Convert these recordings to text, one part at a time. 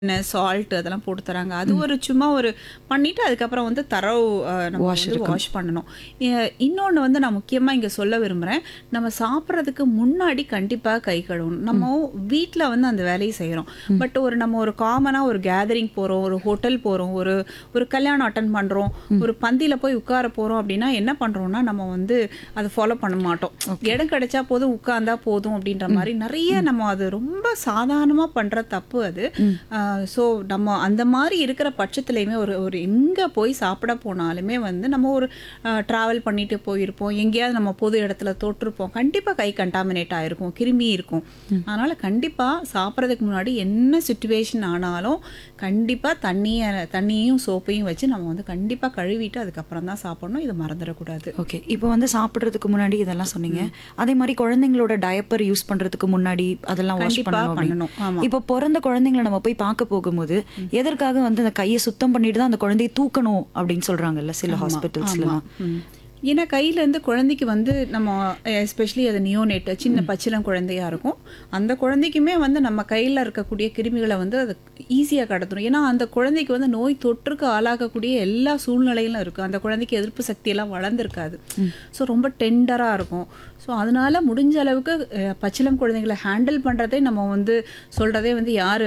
Salt அதெல்லாம் போட்டு தராங்க. அது ஒரு சும்மா ஒரு பண்ணிட்டு அதுக்கப்புறம் வந்து நம்ம வாஷ் வந்து இருக்கும். வாஷ் பண்ணணும். இன்னொன்னு வந்து நான் முக்கியமா இங்க சொல்ல விரும்புறேன். நம்ம சாப்பிடுறதுக்கு முன்னாடி கண்டிப்பா கை கழுவணும். நம்ம வீட்ல வந்து அந்த வேலைய செய்றோம். பட் நம்ம ஒரு காமனா ஒரு கேதரிங் போறோம், ஒரு ஹோட்டல் போறோம், ஒரு ஒரு கல்யாணம் அட்டெண்ட் பண்றோம், ஒரு பந்தியில போய் உட்கார போறோம் அப்படின்னா என்ன பண்றோம்னா, நம்ம வந்து அத ஃபாலோ பண்ண மாட்டோம். இடம் கிடைச்சா போதும், உட்கார்ந்தா போதும் அப்படின்ற மாரி நெறைய நம்ம அது ரொம்ப சாதாரணமா பண்ற தப்பு அது. ஸோ நம்ம அந்த மாதிரி இருக்கிற பட்சத்துலையுமே ஒரு ஒரு எங்கே போய் சாப்பிட போனாலுமே வந்து நம்ம ஒரு ட்ராவல் பண்ணிட்டு போயிருப்போம், எங்கேயாவது நம்ம பொது இடத்துல தொட்டிருப்போம், கண்டிப்பாக கை கண்டாமினேட் ஆகிருக்கும், கிருமி இருக்கும். அதனால் கண்டிப்பாக சாப்பிட்றதுக்கு முன்னாடி என்ன சுச்சுவேஷன் ஆனாலும் கண்டிப்பாக தண்ணியையும் சோப்பையும் வச்சு நம்ம வந்து கண்டிப்பாக கழுவிட்டு அதுக்கப்புறம் தான் சாப்பிடணும். இதை மறந்துடக்கூடாது. ஓகே. இப்போ வந்து சாப்பிடுறதுக்கு முன்னாடி இதெல்லாம் சொன்னீங்க. அதே மாதிரி குழந்தைங்களோட டயப்பர் யூஸ் பண்றதுக்கு முன்னாடி அதெல்லாம் வாஷ் கண்டிப்பா பண்ணணும் அப்படின்னு. பண்ணணும். ஆமா. இப்போ பிறந்த குழந்தைங்களை நம்ம போய் பார்க்க போகும்போது எதற்காக வந்து அந்த கையை சுத்தம் பண்ணிட்டு தான் அந்த குழந்தையை தூக்கணும் அப்படின்னு சொல்றாங்கல்ல சில ஆமா. ஹாஸ்பிட்டல்ஸ்லாம். ஏன்னா கையிலேருந்து குழந்தைக்கு வந்து நம்ம எஸ்பெஷலி அது நியோனேட் சின்ன பச்சிளம் குழந்தையா இருக்கும். அந்த குழந்தைக்குமே வந்து நம்ம கையில் இருக்கக்கூடிய கிருமிகளை வந்து அது ஈஸியாக கடத்தணும். ஏன்னா அந்த குழந்தைக்கு வந்து நோய் தொற்றுக்கு ஆளாகக்கூடிய எல்லா சூழ்நிலையிலும் இருக்குது. அந்த குழந்தைக்கு எதிர்ப்பு சக்தியெல்லாம் வளர்ந்துருக்காது. ஸோ ரொம்ப டெண்டராக இருக்கும். ஸோ அதனால முடிஞ்ச அளவுக்கு பச்சிளம் குழந்தைங்களை ஹேண்டில் பண்ணுறதே நம்ம வந்து சொல்கிறதே வந்து யார்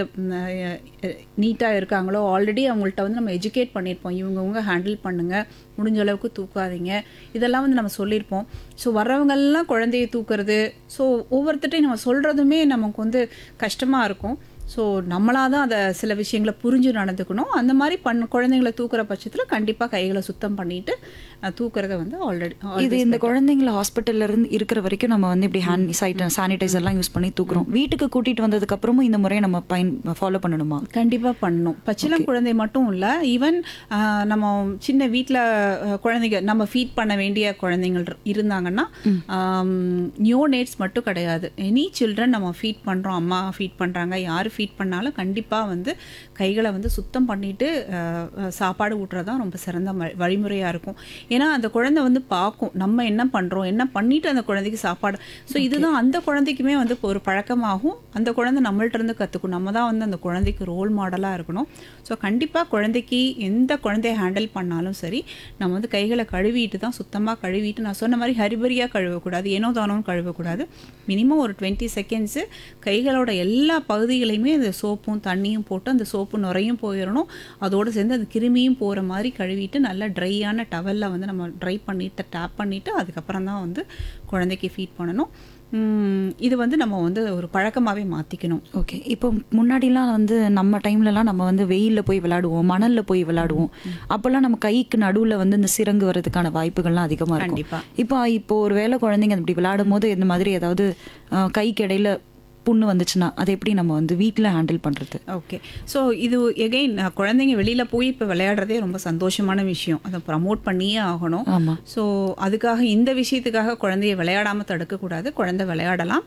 நீட்டாக இருக்காங்களோ ஆல்ரெடி அவங்கள்ட்ட வந்து நம்ம எஜுகேட் பண்ணியிருப்போம். இவங்கவுங்க ஹேண்டில் பண்ணுங்கள், முடிஞ்ச அளவுக்கு தூக்காதீங்க, இதெல்லாம் வந்து நம்ம சொல்லியிருப்போம். ஸோ வர்றவங்கெல்லாம் குழந்தையை தூக்குறது, ஸோ ஒவ்வொருத்தட்டையும் நம்ம சொல்கிறதுமே நமக்கு வந்து கஷ்டமாக இருக்கும். ஸோ நம்மளாக தான் அதை சில விஷயங்களை புரிஞ்சு நடந்துக்கணும். அந்த மாதிரி குழந்தைங்களை தூக்குற பட்சத்தில் கண்டிப்பாக கைகளை சுத்தம் பண்ணிட்டு தூக்குறத வந்து இது இந்த குழந்தைங்களை ஹாஸ்பிட்டல்ல இருந்து இருக்கிற வரைக்கும் நம்ம வந்து இப்படி சானிடைசர்லாம் யூஸ் பண்ணி தூக்குறோம். வீட்டுக்கு கூட்டிட்டு வந்ததுக்கு அப்புறமும் இந்த முறையை நம்ம ஃபாலோ பண்ணணுமா? கண்டிப்பாக பண்ணணும். பச்சிளம் குழந்தை மட்டும் இல்லை, ஈவன் நம்ம சின்ன வீட்டில் குழந்தைங்க நம்ம ஃபீட் பண்ண வேண்டிய குழந்தைங்கள் இருந்தாங்கன்னா, நியோனேட்ஸ் மட்டும் கிடையாது, எனி சில்ட்ரன் நம்ம ஃபீட் பண்ணுறோம், அம்மா ஃபீட் பண்ணுறாங்க, யார் ஃபீட் பண்ணாலும் கண்டிப்பாக வந்து கைகளை வந்து சுத்தம் பண்ணிட்டு சாப்பாடு ஊட்டுறது தான் ரொம்ப சிறந்த வழிமுறையாக இருக்கும். ஏன்னா அந்த குழந்தை வந்து பார்க்கும் நம்ம என்ன பண்ணுறோம், என்ன பண்ணிட்டு அந்த குழந்தைக்கு சாப்பாடு. ஸோ இதுதான் அந்த குழந்தைக்குமே வந்து ஒரு பழக்கமாகும். அந்த குழந்தை நம்மள்ட்ட இருந்து கற்றுக்கும். நம்ம தான் வந்து அந்த குழந்தைக்கு ரோல் மாடலாக இருக்கணும். ஸோ கண்டிப்பாக குழந்தைக்கு எந்த குழந்தைய ஹேண்டில் பண்ணாலும் சரி, நம்ம வந்து கைகளை கழுவிட்டு தான், சுத்தமாக கழுவிட்டு, நான் சொன்ன மாதிரி ஹரிபரியாக கழுவக்கூடாது, ஏனோ தானோன்னு கழுவக்கூடாது. மினிமம் ஒரு 20 செகண்ட்ஸு கைகளோட எல்லா பகுதிகளையுமே அந்த சோப்பும் தண்ணியும் போட்டு அந்த சோப்பு நுரையும் போயிடணும். அதோடு சேர்ந்து அந்த கிருமியும் போகிற மாதிரி கழுவிட்டு நல்லா ட்ரையான டவலில் வந்து நம்ம ட்ரை பண்ணிவிட்டு டேப் பண்ணிவிட்டு அதுக்கப்புறம் தான் வந்து குழந்தைக்கு ஃபீட் பண்ணணும். இது வந்து நம்ம வந்து ஒரு பழக்கமாகவே மாற்றிக்கணும். ஓகே. இப்போ முன்னாடிலாம் வந்து நம்ம டைம்லலாம் நம்ம வந்து வெயிலில் போய் விளையாடுவோம், மணலில் போய் விளையாடுவோம். அப்போல்லாம் நம்ம கைக்கு நடுவில் வந்து இந்த சிரங்கு வர்றதுக்கான வாய்ப்புகள்லாம் அதிகமாக இருக்கும். கண்டிப்பாக. இப்போ ஒரு வேளை குழந்தைங்க அப்படி விளையாடும் போது இந்த மாதிரி ஏதாவது கைக்கு இடையில புண்ணு வந்துச்சுன்னா அதை எப்படி நம்ம வந்து வீட்டில் ஹேண்டில் பண்ணுறது? ஓகே. ஸோ இது எகெயின் குழந்தைங்க வெளியில் போய் இப்போ விளையாடுறதே ரொம்ப சந்தோஷமான விஷயம். அதை ப்ரமோட் பண்ணியே ஆகணும். ஆமாம். ஸோ அதுக்காக இந்த விஷயத்துக்காக குழந்தைய விளையாடாமல் தடுக்கக்கூடாது. குழந்தை விளையாடலாம்.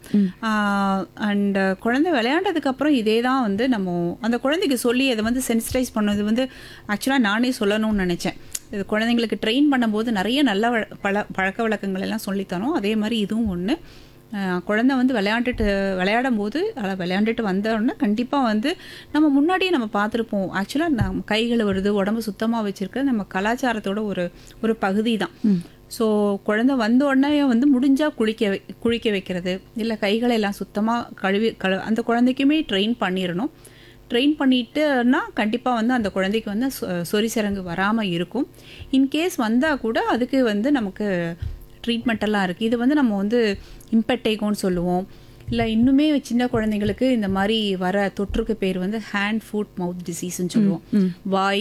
அண்ட் குழந்தை விளையாண்டதுக்கப்புறம் இதே தான் வந்து நம்ம அந்த குழந்தைக்கு சொல்லி அதை வந்து சென்சிடைஸ் பண்ணது வந்து ஆக்சுவலாக நானே சொல்லணும்னு நினச்சேன். இது குழந்தைங்களுக்கு ட்ரெயின் பண்ணும்போது நிறைய நல்ல பழக்க வழக்கங்கள் எல்லாம் சொல்லித்தரோம். அதே மாதிரி இதுவும் ஒன்று. குழந்தை வந்து விளையாடும் போது விளையாண்டுட்டு வந்தோடனே கண்டிப்பாக வந்து நம்ம முன்னாடியே நம்ம பார்த்துருப்போம். ஆக்சுவலாக நம்ம கைகளை வருது, உடம்பு சுத்தமாக வச்சுருக்கிறது நம்ம கலாச்சாரத்தோட ஒரு பகுதி தான். ஸோ குழந்தை வந்த உடனே வந்து முடிஞ்சால் குளிக்க வைக்கிறது, இல்லை கைகளை எல்லாம் சுத்தமாக அந்த குழந்தைக்குமே ட்ரெயின் பண்ணிடணும். ட்ரெயின் பண்ணிட்டுனா கண்டிப்பாக வந்து அந்த குழந்தைக்கு வந்து சொறி சிரங்கு வராமல் இருக்கும். இன்கேஸ் வந்தால் கூட அதுக்கு வந்து நமக்கு ட்ரீட்மெண்ட்டெல்லாம் இருக்குது. இது வந்து நம்ம வந்து இம்பெட்டேகோன்னு சொல்லுவோம். இல்லை இன்னுமே சின்ன குழந்தைங்களுக்கு இந்த மாதிரி வர தொற்றுக்கு பேர் வந்து ஹேண்ட் ஃபுட் மவுத் டிசீஸ்ன்னு சொல்லுவோம். வாய்,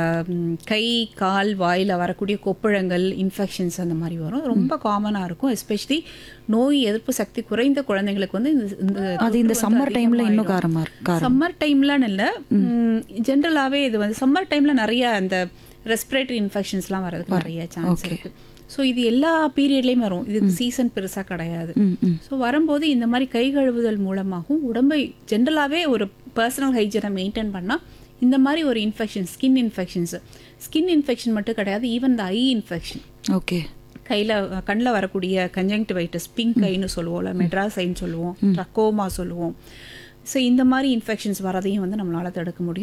கை, கால், வாயில் வரக்கூடிய கொப்பளங்கள், இன்ஃபெக்ஷன்ஸ் அந்த மாதிரி வரும். ரொம்ப காமனாக இருக்கும். எஸ்பெஷலி நோய் எதிர்ப்பு சக்தி குறைந்த குழந்தைங்களுக்கு வந்து இந்த சம்மர் டைமில் இன்னும் காரமாக இருக்கு. சம்மர் டைம்லன்னு இல்லை, ஜென்ரலாகவே இது வந்து சம்மர் டைமில் நிறைய அந்த ரெஸ்பிரேட்டரி இன்ஃபெக்ஷன்ஸ்லாம் வரதுக்கு நிறைய சான்ஸ் இருக்குது. ஸோ இது எல்லா பீரியட்லேயும் வரும். இதுக்கு சீசன் பெருசாக கிடையாது. ஸோ வரும்போது இந்த மாதிரி கை கழுவுதல் மூலமாகவும் உடம்பை ஜென்ரலாகவே ஒரு பர்சனல் ஹைஜீனை மெயின்டைன் பண்ணால் இந்த மாதிரி ஒரு ஸ்கின் இன்ஃபெக்ஷன் மட்டும் கிடையாது, even the I infection. Okay. கண்ணில் வரக்கூடிய கன்ஜங்டிவைட்டிஸ், பிங்க் ஐன்னு சொல்லுவோம், இல்லை மெட்ராஸ் ஐன்னு சொல்லுவோம், ட்ரக்கோமா சொல்லுவோம். ஸோ இந்த மாதிரி இன்ஃபெக்ஷன்ஸ் வரதையும் வந்து நம்மளால் தடுக்க முடியும்.